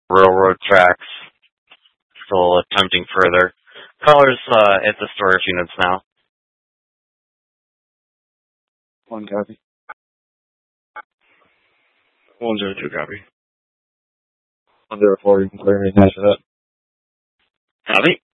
railroad tracks. Still attempting further. Callers at the storage units now. 1 copy. 102 copy. 104, you can clear me. Nice for that. Copy.